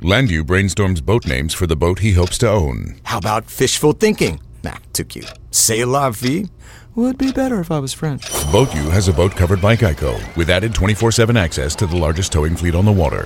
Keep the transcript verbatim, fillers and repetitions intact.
Landu brainstorms boat names for the boat he hopes to own. How about fishful thinking? Nah, too cute. C'est la vie? Would be better if I was French. Boat U has a boat covered by Geico, with added twenty-four seven access to the largest towing fleet on the water.